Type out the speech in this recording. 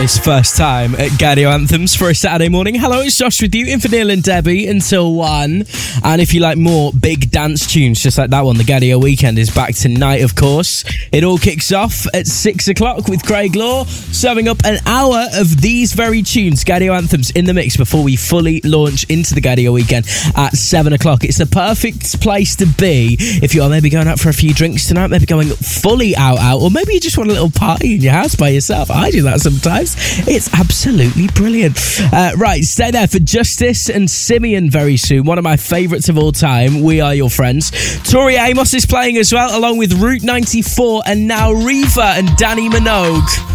It's first time at Gadio Anthems for a Saturday morning. Hello, it's Josh with you, in for Neil and Debbie until 1. And if you like more big dance tunes, just like that one, the Gadio Weekend is back tonight, of course. It all kicks off at 6 o'clock with Craig Law, serving up an hour of these very tunes, Gadio Anthems, in the mix before we fully launch into the Gadio Weekend at 7 o'clock. It's the perfect place to be if you are maybe going out for a few drinks tonight, maybe going fully out, or maybe you just want a little party in your house by yourself. I do that sometimes. It's absolutely brilliant. Right, stay there for Justice and Simeon very soon. One of my favourites of all time. We Are Your Friends. Tori Amos is playing as well, along with Route 94 and now Reva and Danny Minogue.